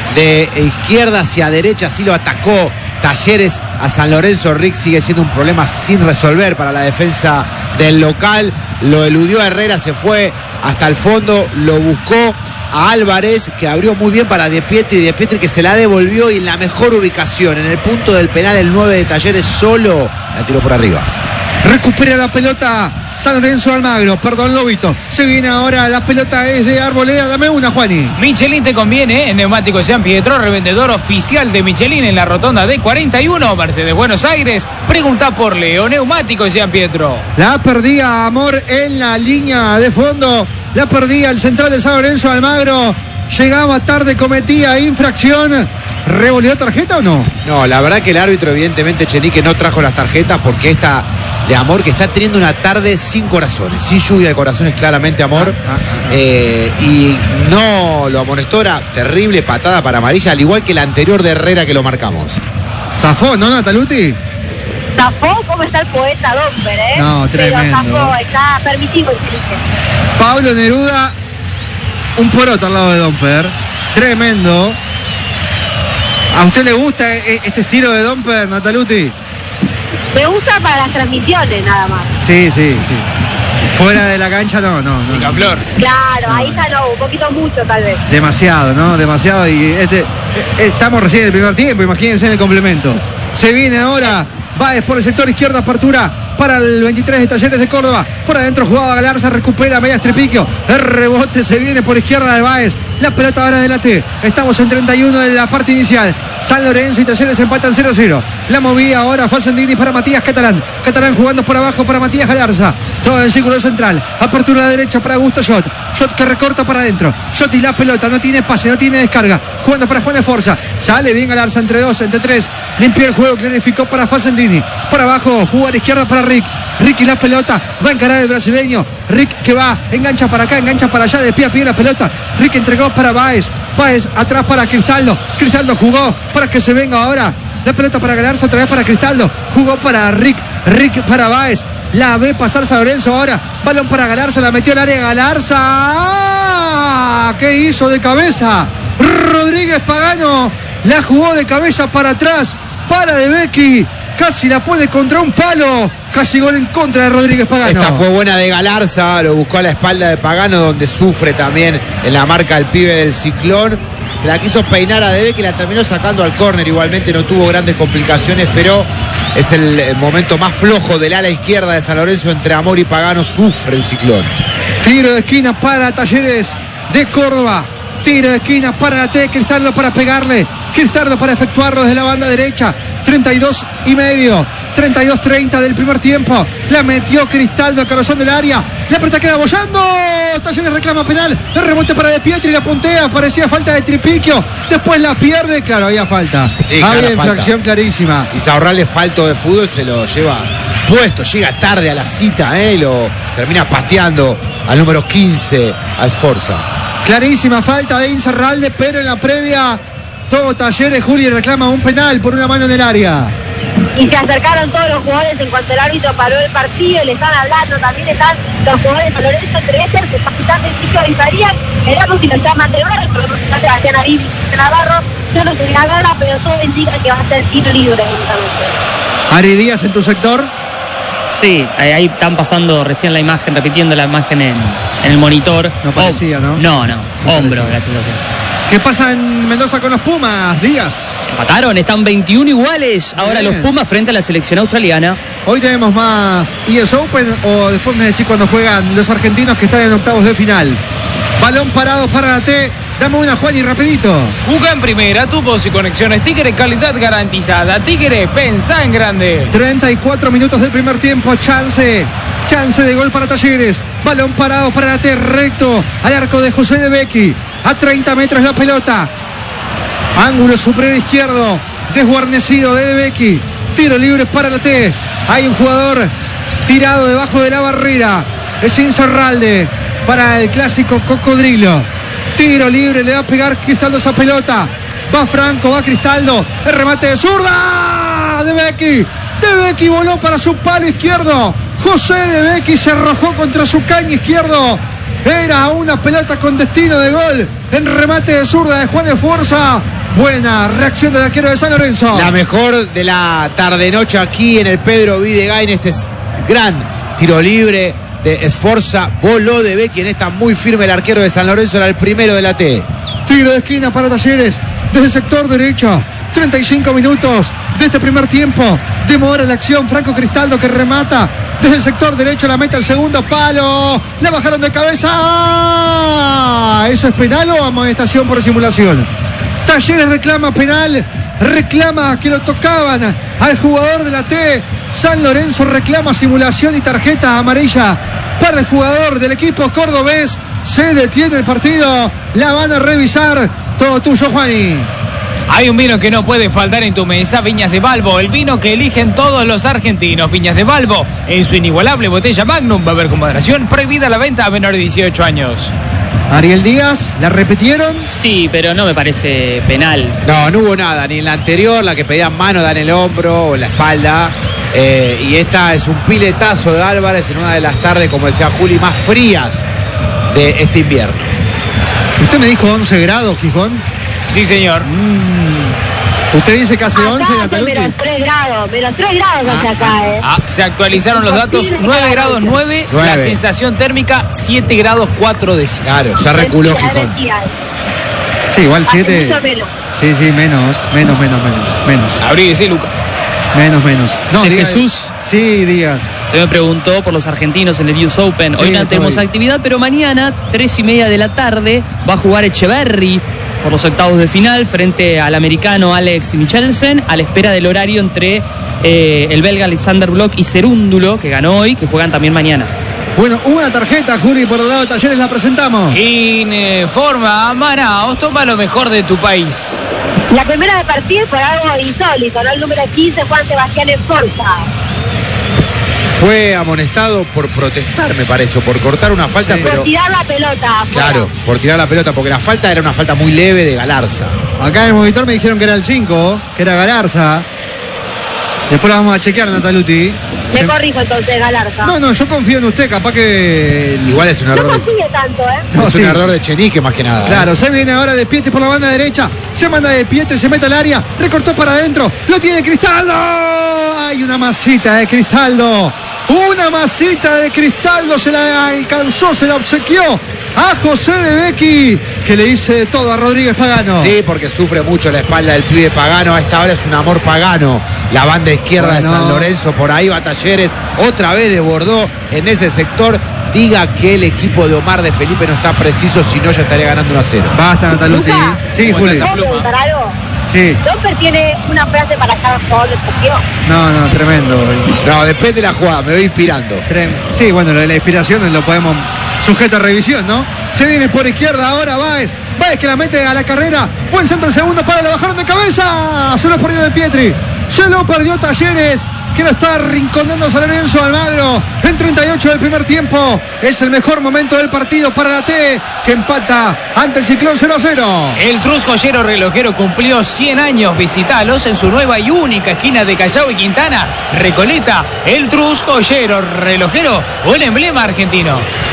De izquierda hacia derecha, así lo atacó Talleres a San Lorenzo. Rick sigue siendo un problema sin resolver para la defensa del local. Lo eludió a Herrera, se fue hasta el fondo, lo buscó a Álvarez, que abrió muy bien para De Pietri. De Pietri que se la devolvió y en la mejor ubicación, en el punto del penal, el nueve de Talleres solo la tiró por arriba. Recupera la pelota San Lorenzo Almagro, perdón Lobito. Se viene ahora, la pelota es de Arboleda. Dame una, Juani. Michelin te conviene, en Neumáticos San Pietro, revendedor oficial de Michelin en la rotonda de cuarenta y uno, Mercedes Buenos Aires. Pregunta por Leo, Neumáticos San Pietro. La perdía Amor en la línea de fondo. La perdía el central de San Lorenzo Almagro. Llegaba tarde, cometía infracción. ¿Revolvió tarjeta o no? No, la verdad que el árbitro, evidentemente, Chenique no trajo las tarjetas porque esta de Amor, que está teniendo una tarde sin corazones, sin lluvia de corazones, claramente Amor. Ah, ah, ah. Eh, y no lo amonestó, era terrible patada para amarilla, al igual que la anterior de Herrera que lo marcamos. ¿Zafó, no, Nataluti? Zafó, ¿cómo está el poeta Domper, eh? No, tremendo. Pero zafó, está permitido el triple. Pablo Neruda, un poroto al lado de Domper. Tremendo. ¿A usted le gusta este estilo de Domper, Nataluti? Me gusta para las transmisiones, nada más. Sí, sí, sí. Fuera de la cancha, no, no, no. Pica Flor. Claro, no. Ahí ya no, un poquito mucho tal vez. Demasiado, ¿no? Demasiado. Y este, estamos recién en el primer tiempo, imagínense en el complemento. Se viene ahora Báez por el sector izquierdo, apertura para el veintitrés de Talleres de Córdoba. Por adentro jugaba Galarza, recupera Medias Tripiquio. El rebote se viene por izquierda de Báez. La pelota ahora de la T. Estamos en treinta y uno de la parte inicial. San Lorenzo y Talleres empatan cero a cero. La movida ahora Facendini para Matías Catalán. Catalán jugando por abajo para Matías Galarza. Todo en el círculo central. Apertura a la derecha para Augusto Schott. Schott que recorta para adentro. Schott y la pelota. No tiene pase, no tiene descarga. Jugando para Juan de Forza. Sale bien Galarza entre dos, entre tres. Limpió el juego, clarificó para Facendini. Por abajo, jugar izquierda para Rick. Rick y la pelota. Va a encarar el brasileño. Rick que va, engancha para acá, engancha para allá, de pie a pie la pelota. Rick entregó para Báez. Báez atrás para Cristaldo. Cristaldo jugó para que se venga ahora. La pelota para Galarza, otra vez para Cristaldo. Jugó para Rick. Rick para Báez. La ve pasar San Lorenzo ahora. Balón para Galarza, la metió al área Galarza. ¡Ah! ¿Qué hizo de cabeza? Rodríguez Pagano la jugó de cabeza para atrás. Para De Becchi. Casi la pone contra un palo. Casi gol en contra de Rodríguez Pagano. Esta fue buena de Galarza, lo buscó a la espalda de Pagano, donde sufre también en la marca el pibe del Ciclón. Se la quiso peinar a De Becchi, la terminó sacando al córner. Igualmente no tuvo grandes complicaciones, pero es el momento más flojo del ala izquierda de San Lorenzo entre Amor y Pagano. Sufre el Ciclón. Tiro de esquina para Talleres de Córdoba. Tiro de esquina para la T. Cristaldo para pegarle. Cristaldo para efectuarlo desde la banda derecha. treinta y dos y medio. treinta y dos treinta del primer tiempo. La metió Cristaldo al corazón del área. La pelota queda bollando. Talleres reclama penal. El rebote para De Pietri. La puntea. Parecía falta de Tripiquio. Después la pierde. Claro, había falta. Sí, había claro, infracción falta clarísima. Y Saurralde, falto de fútbol, se lo lleva puesto. Llega tarde a la cita. ¿eh? Y lo termina pateando al número quince, a Sforza. Clarísima falta de Insaurralde, pero en la previa todo Talleres, Juli, reclama un penal por una mano en el área. Y se acercaron todos los jugadores en cuanto el árbitro paró el partido y le están hablando, también están los jugadores de San Lorenzo, entre ellos que está quitando el sitio de Isaías, el árbitro si lo está Matebar, por lo menos Sebastián Aribi, Navarro, yo no sé la gana, pero todo indica que va a ser tiro libre. Ari Díaz en tu sector. Sí, ahí están pasando recién la imagen, repitiendo la imagen en, en el monitor. No parecía, ¿no? No, no, No hombro parecía. la sensación. ¿Qué pasa en Mendoza con los Pumas, Díaz? Empataron, están veintiuno iguales. Ahora Bien. los Pumas frente a la selección australiana. Hoy tenemos más E S Open o después me decís cuando juegan los argentinos que están en octavos de final. Balón parado para la T. Dame una, Juan, y rapidito. Juega en primera, tu voz y conexiones Tigre, calidad garantizada. Tigre, pensá en grande. treinta y cuatro minutos del primer tiempo. Chance. Chance de gol para Talleres. Balón parado para la T. Recto al arco de José De Becchi. A treinta metros la pelota. Ángulo superior izquierdo. Desguarnecido de De Becchi. Tiro libre para la T. Hay un jugador tirado debajo de la barrera. Es Insaurralde para el clásico Cocodrilo. Tiro libre, le va a pegar Cristaldo esa pelota. Va Franco, va Cristaldo. El remate de zurda. De Becchi. De Becchi voló para su palo izquierdo. José De Becchi se arrojó contra su caño izquierdo. Era una pelota con destino de gol. En remate de zurda de Juan de Forza. Buena reacción del arquero de San Lorenzo. La mejor de la tarde-noche aquí en el Pedro Videgain. Este es gran tiro libre de Sforza. Voló De Becchi, en esta muy firme el arquero de San Lorenzo. Era el primero de la T. Tiro de esquina para Talleres desde el sector derecho. treinta y cinco minutos de este primer tiempo. Demora la acción. Franco Cristaldo que remata desde el sector derecho. La mete al segundo palo. La bajaron de cabeza. ¿Eso es penal o amonestación por simulación? Talleres reclama penal. Reclama que lo tocaban al jugador de la T. San Lorenzo reclama simulación y tarjeta amarilla para el jugador del equipo cordobés. Se detiene el partido. La van a revisar. Todo tuyo, Juani. Hay un vino que no puede faltar en tu mesa, Viñas de Balbo, el vino que eligen todos los argentinos. Viñas de Balbo, en su inigualable botella Magnum, va a haber con moderación, prohibida la venta a menores de dieciocho años. Ariel Díaz, ¿la repitieron? Sí, pero no me parece penal. No, no hubo nada, ni en la anterior, la que pedían mano da en el hombro o en la espalda. Eh, y esta es un piletazo de Álvarez en una de las tardes, como decía Juli, más frías de este invierno. Usted me dijo once grados, Gijón. Sí, señor. Mm. Usted dice que hace once, Acá hace Nataluti. menos tres grados, menos tres grados hace Ah, acá, ¿eh? Ah, se actualizaron los datos, nueve grados nueve, la Nueve. sensación térmica siete grados cuatro décimas. Claro, ya reculó Mentira, Gijón. mentira. Sí, igual Hace siete. mucho menos. Sí, sí, menos, menos, menos, menos, menos, Abríguese, Luca. menos, menos. No, ¿De Díaz. Jesús? Sí, Díaz. Usted me preguntó por los argentinos en el U S Open. Hoy Sí, no estoy tenemos ahí. actividad, pero mañana, tres y media de la tarde, va a jugar Echeverry por los octavos de final frente al americano Alex Michelsen, a la espera del horario entre eh, el belga Alexander Bloch y Cerúndulo, que ganó hoy, que juegan también mañana. Bueno, una tarjeta, Juli, por el lado de Talleres la presentamos. Informa Manaos, toma lo mejor de tu país. La primera de partir por algo insólito, ¿no? El número quince, Juan Sebastián Esforza. Fue amonestado por protestar, me parece, o por cortar una falta, Sí. pero... Por tirar la pelota afuera. Claro, por tirar la pelota, porque la falta era una falta muy leve de Galarza. Acá en el monitor me dijeron que era el cinco, que era Galarza. Después la vamos a chequear, Nataluti. Me corrijo entonces, Galarza. No, no, yo confío en usted, capaz que... Igual es un No error de, consigue tanto, ¿eh? No, es un sí. error de Chenique más que nada. ¿eh? Claro, se viene ahora de Pietre por la banda derecha. Se manda de Pietre, se mete al área. Recortó para adentro. Lo tiene Cristaldo. Hay una masita de Cristaldo. Una masita de Cristaldo. Se la alcanzó, se la obsequió a José de Becchi, que le dice de todo a Rodríguez Pagano. Sí, porque sufre mucho la espalda del pibe Pagano. A esta hora es un amor Pagano. La banda izquierda Bueno. de San Lorenzo. Por ahí va Talleres. Otra vez desbordó en ese sector. Diga que el equipo de Omar de Felipe no está preciso, si no ya estaría ganando uno a cero. Basta, Nataluti. Luca, Sí, ¿cómo Juli. estás? ¿Puedo preguntar algo? Sí. Domper tiene una frase para cada jugador de partido. No, no, tremendo. No, depende de la jugada, me voy inspirando. Trem- Sí, bueno, lo de la inspiración lo podemos sujeto a revisión, ¿no? Se viene por izquierda ahora Báez. Báez que la mete a la carrera. Buen centro el segundo para, la bajaron de cabeza. Se lo perdió de Pietri. Se lo perdió Talleres, que lo está rinconando San Lorenzo Almagro. En treinta y ocho del primer tiempo. Es el mejor momento del partido para la T, que empata ante el Ciclón cero a cero. El Trus Joyero Relojero cumplió cien años. Visitalos en su nueva y única esquina de Callao y Quintana, Recoleta. El Trus Joyero Relojero, un emblema argentino.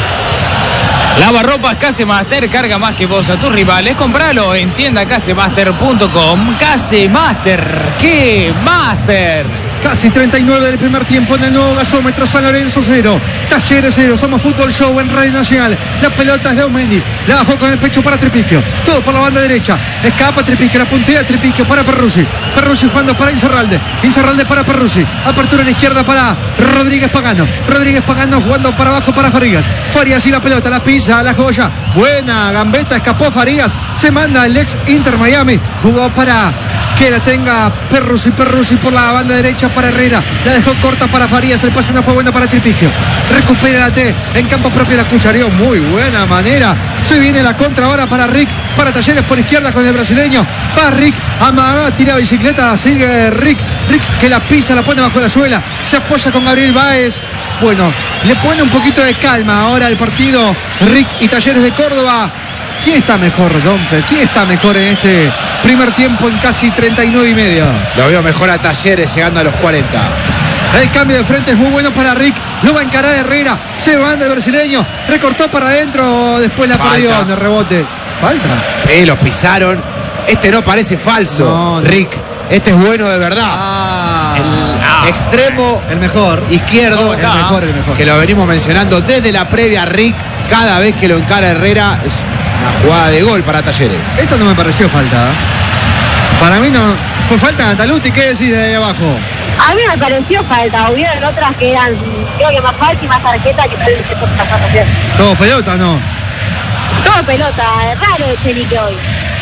Lavarropas Casemaster, carga más que vos a tus rivales. Compralo en tienda casemaster punto com. Casemaster, ¡qué master! Casi treinta y nueve del primer tiempo en el nuevo gasómetro. San Lorenzo cero, Talleres cero. Somos Fútbol Show en Radio Nacional. La pelota es de Aumendi. La bajó con el pecho para Tripiquio. Todo por la banda derecha. Escapa Tripiquio. La puntea Tripiquio para Perruzzi. Perruzzi jugando para Inzarralde. Inzarralde para Perruzzi. Apertura a la izquierda para Rodríguez Pagano. Rodríguez Pagano jugando para abajo para Farías. Farías y la pelota. La pisa, la joya. Buena gambeta. Escapó Farías. Se manda el ex Inter Miami. Jugó para que la tenga Perruzzi, Perruzzi por la banda derecha para Herrera, la dejó corta para Farías, el pase no fue bueno para Tripigio, recupera la T, en campo propio la cuchareó, muy buena manera, se viene la contra ahora para Rick, para Talleres por izquierda con el brasileño, va Rick, amaga, tira bicicleta, sigue Rick, Rick que la pisa, la pone bajo la suela, se apoya con Gabriel Báez, bueno, le pone un poquito de calma ahora el partido, Rick y Talleres de Córdoba. ¿Quién está mejor, Domper? ¿Quién está mejor en este primer tiempo en casi treinta y nueve y medio? Lo veo mejor a Talleres llegando a los cuarenta. El cambio de frente es muy bueno para Rick. Lo va a encarar Herrera. Se va el brasileño. Recortó para adentro. Después la Falta. perdió en el rebote. Falta. Eh, lo pisaron. Este no parece falso, No, no. Rick. Este es bueno de verdad. Ah, El extremo el mejor. izquierdo, El mejor, el mejor. que lo venimos mencionando desde la previa, Rick. Cada vez que lo encara Herrera es una jugada de gol para Talleres. Esto no me pareció falta. Para mí no. Fue falta Nataluti. ¿Qué decís de ahí abajo? A mí me pareció falta, hubieron otras que eran, creo que más falta y más tarjeta que parece que por esta situación. Todo pelota, ¿no? Todo pelota, es raro el Chenique hoy.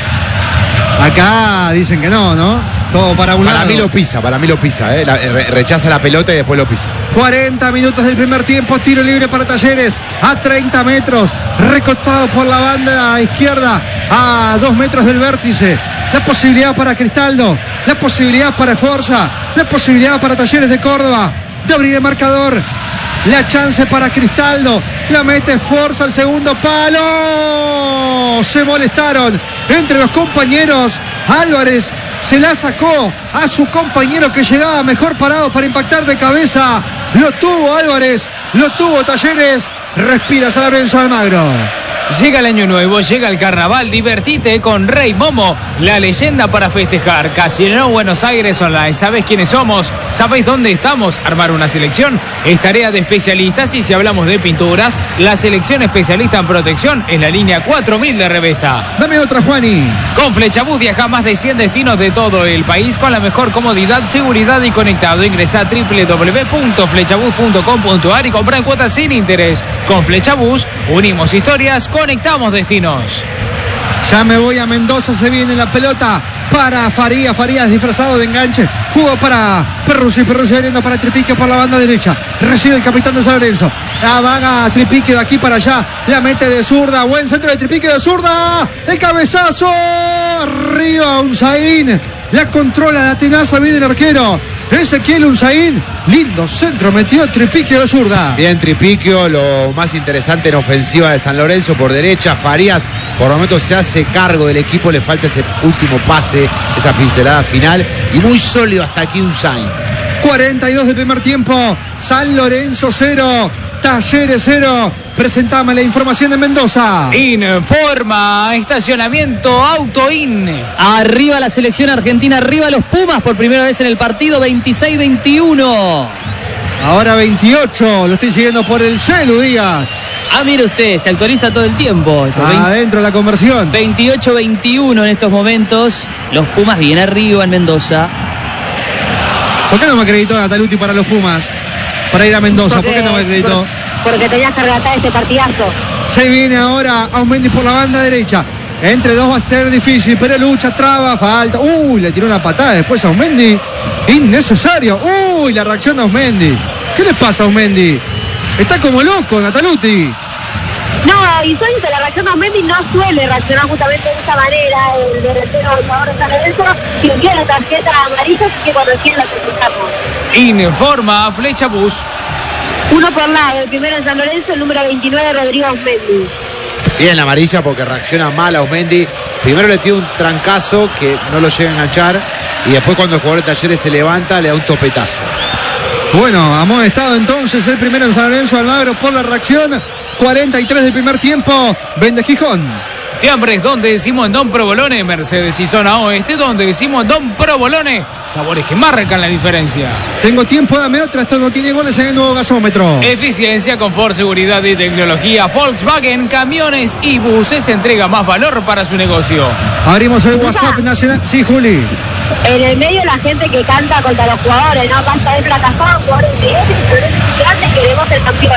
Acá dicen que no, ¿no? Todo para un Para lado. mí lo pisa, para mí lo pisa. eh. La- re- rechaza la pelota y después lo pisa. cuarenta minutos del primer tiempo, tiro libre para Talleres a treinta metros, recostado por la banda izquierda a dos metros del vértice. La posibilidad para Cristaldo, la posibilidad para Forza, la posibilidad para Talleres de Córdoba de abrir el marcador. La chance para Cristaldo, la mete Forza al segundo palo. Se molestaron entre los compañeros. Álvarez se la sacó a su compañero que llegaba mejor parado para impactar de cabeza. Lo tuvo Álvarez, lo tuvo Talleres. Respira San Lorenzo Almagro. Llega el año nuevo, llega el carnaval, divertite con Rey Momo, la leyenda para festejar. Casino Buenos Aires Online. ¿Sabés quiénes somos? ¿Sabés dónde estamos? Armar una selección es tarea de especialistas y si hablamos de pinturas, la selección especialista en protección es la línea cuatro mil de Revesta. Dame otra, Juani. Con Flechabús viaja a más de cien destinos de todo el país con la mejor comodidad, seguridad y conectado. Ingresa a doble u doble u doble u punto flechabús punto com punto a r y compra en cuotas sin interés. Con Flechabús unimos historias, conectamos destinos. Ya me voy a Mendoza, se viene la pelota para Farías, Farías disfrazado de enganche, jugó para Perruzzi, Perruzzi abriendo para Tripique por la banda derecha, recibe el capitán de San Lorenzo, la vaga Tripique de aquí para allá, la mete de zurda, buen centro de Tripique de zurda, el cabezazo, arriba Unzaín, la controla, la tenaza, viene el arquero, Ezequiel Unzaín, lindo centro, metió Tripique de zurda. Bien Tripiquio, lo más interesante en ofensiva de San Lorenzo por derecha. Farías por momentos se hace cargo del equipo, le falta ese último pase, esa pincelada final y muy sólido hasta aquí Unzaín. cuarenta y dos del primer tiempo, San Lorenzo cero, Talleres cero. Presentame la información de Mendoza. Informa, estacionamiento Autoin. Arriba la selección argentina, arriba los Pumas por primera vez en el partido, veintiséis veintiuno. Ahora veintiocho, lo estoy siguiendo por el celu, Díaz. Ah, mire usted, se actualiza todo el tiempo. Esto, adentro la conversión. veintiocho veintiuno en estos momentos. Los Pumas bien arriba en Mendoza. ¿Por qué no me acreditó Nataluti para los Pumas? Para ir a Mendoza, ¿por qué no me acreditó? Porque tenías que relatar este partidazo. Se viene ahora Aumendi por la banda derecha. Entre dos va a ser difícil, pero lucha, traba, falta. Uy, le tiró una patada después a Aumendi. Innecesario. Uy, la reacción de Aumendi. ¿Qué le pasa a Aumendi? Está como loco, Nataluti. No, insólito, la reacción de Aumendi no suele reaccionar justamente de esa manera. El delantero del jugador de San Lorenzo sintió la tarjeta amarilla, así que cuando recién la presentamos. Informa Flechabús. Uno por lado, el primero en San Lorenzo, el número veintinueve, Rodrigo Aumendi. Bien la amarilla porque reacciona mal a Aumendi. Primero le tira un trancazo que no lo llega a enganchar y después cuando el jugador de Talleres se levanta le da un topetazo. Bueno, amonestado entonces el primero en San Lorenzo Almagro por la reacción. cuarenta y tres del primer tiempo. Vende Gijón. Fiambres, donde decimos en Don Provolone, Mercedes y Zona Oeste, donde decimos Don Provolone, sabores que marcan la diferencia. Tengo tiempo, dame otra, esto no tiene goles en el nuevo gasómetro. Eficiencia, confort, seguridad y tecnología. Volkswagen, camiones y buses, entrega más valor para su negocio. Abrimos el WhatsApp nacional. Sí, Juli. En el medio la gente que canta contra los jugadores, no basta de fracasado, jugadores de ese, grandes, queremos ser campeón.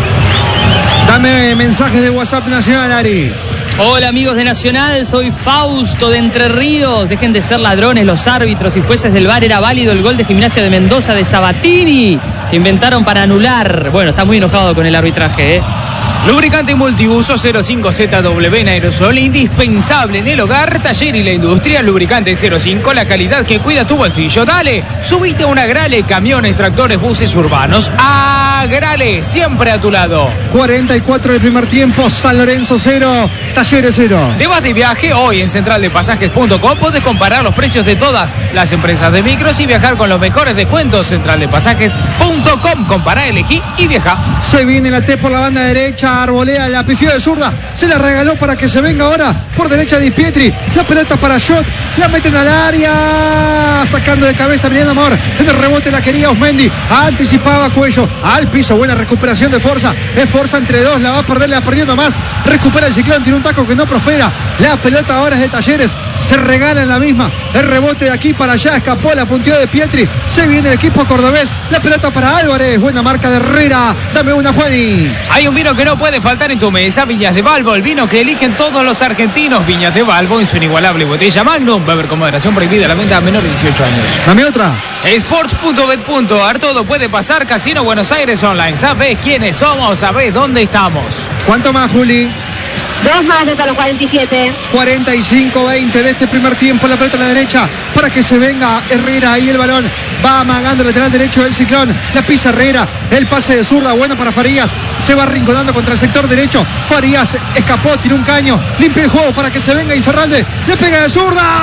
Dame mensajes de WhatsApp nacional, Ari. Hola amigos de Nacional, soy Fausto de Entre Ríos. Dejen de ser ladrones los árbitros y jueces del V A R. Era válido el gol de Gimnasia de Mendoza de Sabatini, que inventaron para anular. Bueno, está muy enojado con el arbitraje, ¿eh? Lubricante multiuso cero cinco Z W en aerosol, indispensable en el hogar, taller y la industria. Lubricante cero cinco, la calidad que cuida tu bolsillo. Dale, subite a un Agrale, camiones, tractores, buses urbanos. Agrale, siempre a tu lado. cuarenta y cuatro del primer tiempo, San Lorenzo cero, Talleres cero. Te vas de viaje hoy en central de pasajes punto com. Podés comparar los precios de todas las empresas de micros y viajar con los mejores descuentos. central de pasajes punto com. Compará, elegí y viaja. Se viene la T por la banda derecha. Arbolea, la pifió de zurda, se la regaló para que se venga ahora por derecha Di Pietri, la pelota para Shot, la meten al área, sacando de cabeza Emiliano Amor, en el rebote la quería Osmendi, anticipaba Cuello, al piso, buena recuperación de Forza, es Forza entre dos, la va a perder, la perdiendo más, recupera el Ciclón, tiene un taco que no prospera, la pelota ahora es de Talleres, se regala en la misma, el rebote de aquí para allá, escapó, la punteó de Pietri, se viene el equipo cordobés, la pelota para Álvarez, buena marca de Herrera, dame una, Juani. Hay un vino que no puede faltar en tu mesa, Viñas de Balbo, el vino que eligen todos los argentinos. Viñas de Balbo en su inigualable botella Magnum, beber con moderación, prohibida la venta a menor de dieciocho años. Dame otra. Sports punto bet punto a r, todo puede pasar. Casino Buenos Aires Online. ¿Sabés quiénes somos? ¿Sabés dónde estamos? ¿Cuánto más, Juli? Dos más hasta los cuarenta y siete. cuarenta y cinco veinte de este primer tiempo. La pelota a la derecha para que se venga Herrera. Ahí el balón va amagando el lateral derecho del Ciclón. La pisa Herrera. El pase de zurda, bueno para Farías. Se va arrinconando contra el sector derecho. Farías escapó, tiró un caño. Limpia el juego para que se venga Insaurralde. Le pega de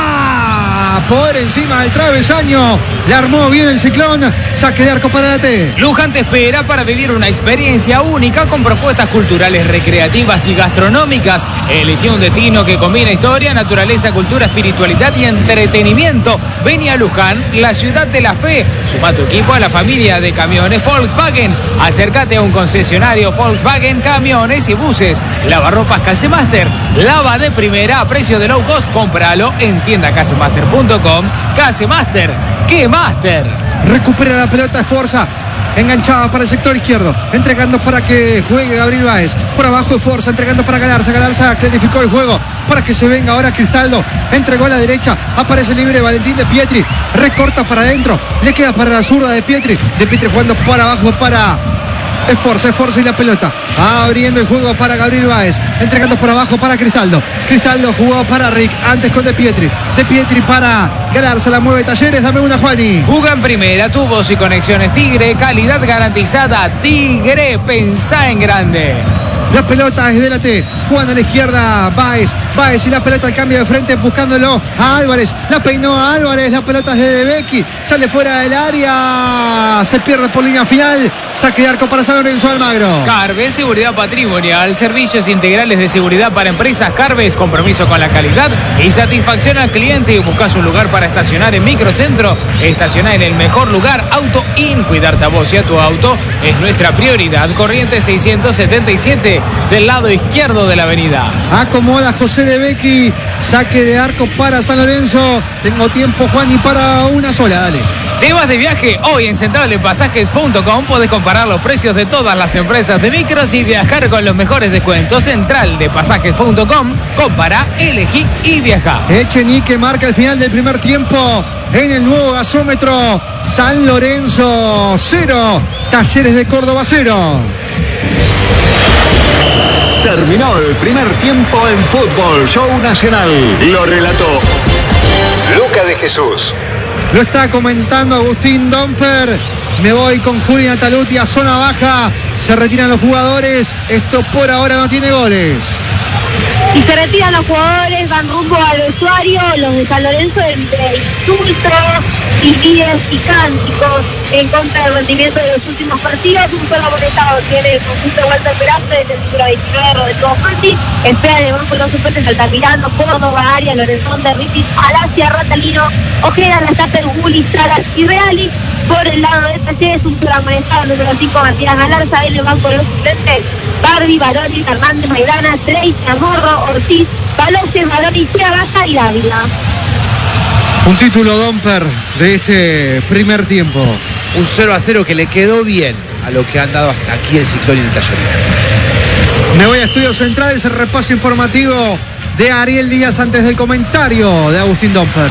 zurda. Por encima del travesaño. Le armó bien el Ciclón. Saque de arco para la T. Luján te espera para vivir una experiencia única con propuestas culturales, recreativas y gastronómicas. Elegí un destino que combina historia, naturaleza, cultura, espiritualidad y entretenimiento. Vení a Luján, la ciudad de la fe. Suma tu equipo a la familia de camiones Volkswagen. Acércate a un concesionario Volkswagen, camiones y buses. Lavarropas Casemaster. Lava de primera a precio de low cost. Cómpralo en tienda casemaster punto com. Casemaster. ¡Qué Master! Recupera la pelota de Forza. Enganchada para el sector izquierdo. Entregando para que juegue Gabriel Báez. Por abajo de Forza. Entregando para Galarza. Galarza clarificó el juego para que se venga ahora Cristaldo. Entregó a la derecha. Aparece libre Valentín de Pietri. Recorta para adentro. Le queda para la zurda de Pietri. De Pietri jugando por abajo para... Es Forza, es Forza y la pelota. Abriendo el juego para Gabriel Báez. Entregando por abajo para Cristaldo. Cristaldo jugó para Rick. Antes con De Pietri. De Pietri para Galarza. La mueve Talleres. Dame una, Juani. Juga en primera, tubos y conexiones Tigre. Calidad garantizada. Tigre, pensá en grande. La pelota es de la T. Jugando a la izquierda Báez. Báez y la pelota al cambio de frente buscándolo a Álvarez. La peinó a Álvarez. La pelota es de De Becchi. Sale fuera del área. Se pierde por línea final. Saque de arco para San Lorenzo Almagro. Carves, seguridad patrimonial, servicios integrales de seguridad para empresas. Carves, compromiso con la calidad y satisfacción al cliente. Buscas un lugar para estacionar en Microcentro. Estacionar en el mejor lugar. Auto In. Cuidarte a vos y a tu auto es nuestra prioridad. Corrientes seiscientos setenta y siete del lado izquierdo de la avenida. Acomoda José De Becchi. Saque de arco para San Lorenzo. Tengo tiempo, Juan, y para una sola. Dale. ¿Te vas de viaje? Hoy en central de pasajes punto com podés comparar los precios de todas las empresas de micros y viajar con los mejores descuentos. central de pasajes punto com. Compara, elegí y viaja. Echenique marca el final del primer tiempo en el nuevo gasómetro. San Lorenzo cero. Talleres de Córdoba cero. Terminó el primer tiempo en Fútbol Show Nacional. Lo relató Luca de Jesús. Lo está comentando Agustín Domper. Me voy con Juli Nataluti a zona baja. Se retiran los jugadores. Esto por ahora no tiene goles. Y se retiran los jugadores, van rumbo al vestuario, los de San Lorenzo, entre insultos y pides y cánticos en contra del rendimiento de los últimos partidos. Un solo amonestado tiene el conjunto de Walter Peraza desde el número veintinueve, Rodrigo Fanti. Espera de banco los suplentes Altamirano, Córdoba, Arias, Lorenzón de Ritis, Alacia, Ratalino, Ojeda, Lastaper, Guli, Salas y Reali. Por el lado de T C es un solo amonestado, número cinco, Matías Galarza, en el banco de los suplentes Barbie, Baroni, Hernández, Maidana, Trey, Chamorro, Ortiz, Paloces, Baroni, Chiavaca y Dávila. Un título Domper de este primer tiempo. Un cero a cero que le quedó bien a lo que han dado hasta aquí el Ciclón y el Talleres. Me voy a Estudios Centrales, el repaso informativo de Ariel Díaz antes del comentario de Agustín Domper.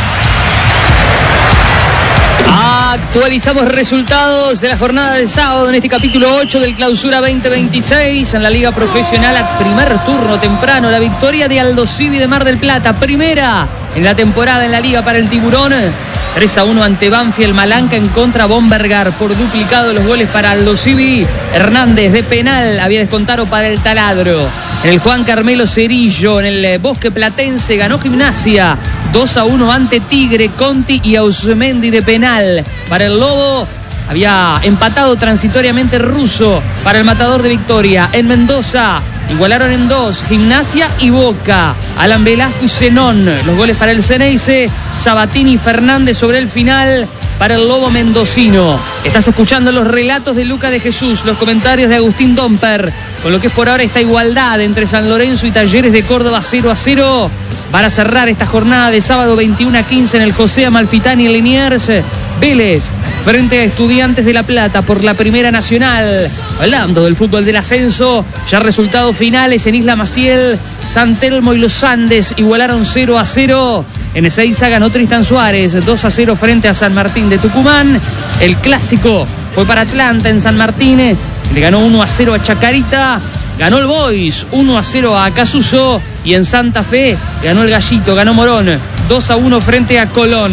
Actualizamos resultados de la jornada del sábado en este capítulo ocho del Clausura veinte veintiséis. En la Liga Profesional, a primer turno temprano, la victoria de Aldosivi de Mar del Plata. Primera en la temporada en la Liga para el Tiburón. tres a uno ante Banfield. Malanca en contra Bombergar. Por duplicado los goles para Aldosivi. Hernández de penal había descontado para el Taladro. En el Juan Carmelo Cerillo, en el Bosque Platense, ganó Gimnasia. dos a uno ante Tigre. Conti y Ausmendi de penal. Para el Lobo había empatado transitoriamente Russo para el Matador de Victoria. En Mendoza igualaron en dos Gimnasia y Boca. Alan Velasco y Zenón. Los goles para el Ceneice. Sabatini y Fernández sobre el final para el Lobo mendocino. Estás escuchando los relatos de Luca de Jesús, los comentarios de Agustín Domper, con lo que es por ahora esta igualdad entre San Lorenzo y Talleres de Córdoba cero a cero. Para cerrar esta jornada de sábado veintiuno a quince en el José Amalfitani en Liniers, Vélez frente a Estudiantes de La Plata por la Primera Nacional. Hablando del fútbol del ascenso, ya resultados finales en Isla Maciel, San Telmo y Los Andes igualaron cero a cero. En Ezeiza ganó Tristan Suárez dos a cero frente a San Martín de Tucumán. El clásico fue para Atlanta en San Martín, le ganó uno a cero a Chacarita. ganó el Boys uno a cero a Acasuso. Y en Santa Fe ganó el Gallito, ganó Morón dos a uno frente a Colón.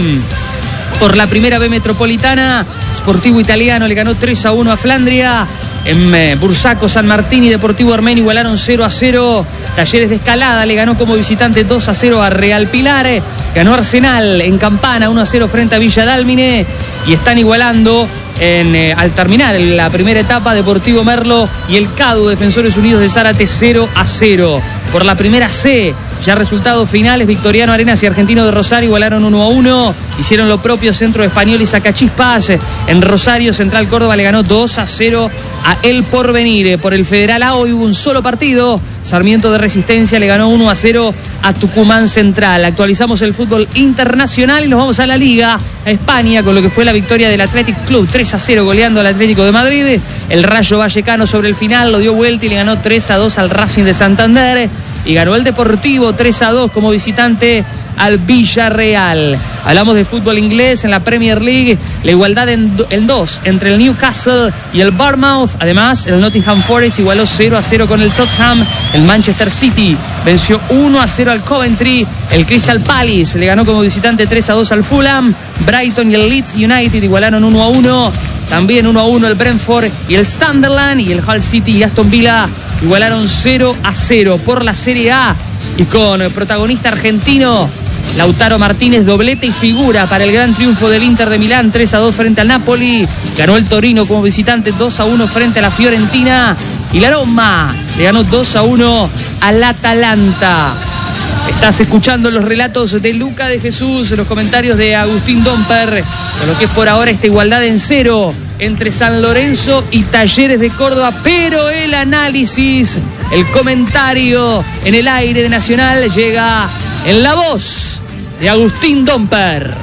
Por la primera B metropolitana, Sportivo Italiano le ganó tres a uno a Flandria. En eh, Bursaco, San Martín y Deportivo Armenio igualaron cero a cero. Talleres de Escalada le ganó como visitante dos a cero a Real Pilar. Ganó Arsenal en Campana uno a cero frente a Villa Dálmine. Y están igualando en, eh, al terminar la primera etapa Deportivo Merlo y el CADU Defensores Unidos de Zárate cero a cero. Por la primera C, ya resultados finales, Victoriano Arenas y Argentino de Rosario igualaron uno a uno. Hicieron lo propio Centro Español y Sacachispas. En Rosario, Central Córdoba le ganó dos a cero a El Porvenir. Por el Federal A hoy hubo un solo partido. Sarmiento de Resistencia le ganó uno a cero a Tucumán Central. Actualizamos el fútbol internacional y nos vamos a la Liga, a España, con lo que fue la victoria del Athletic Club tres a cero goleando al Atlético de Madrid. El Rayo Vallecano sobre el final lo dio vuelta y le ganó tres a dos al Racing de Santander. Y ganó el Deportivo tres a dos como visitante al Villarreal. Hablamos de fútbol inglés en la Premier League. La igualdad en, en dos entre el Newcastle y el Bournemouth. Además, el Nottingham Forest igualó cero a cero con el Tottenham. El Manchester City venció uno a cero al Coventry. El Crystal Palace le ganó como visitante tres a dos al Fulham. Brighton y el Leeds United igualaron uno a uno. También uno a uno el Brentford y el Sunderland. Y el Hull City y Aston Villa igualaron cero a cero. Por la Serie A y con protagonista argentino Lautaro Martínez, doblete y figura para el gran triunfo del Inter de Milán tres a dos frente al Napoli. Ganó el Torino como visitante dos a uno frente a la Fiorentina. Y la Roma le ganó dos a uno al Atalanta. Estás escuchando los relatos de Luca de Jesús, los comentarios de Agustín Domper, con lo que es por ahora esta igualdad en cero entre San Lorenzo y Talleres de Córdoba, pero el análisis, el comentario en el aire de Nacional llega en la voz de Agustín Domper.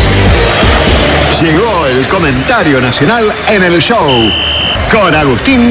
Llegó el comentario nacional en el show con Agustín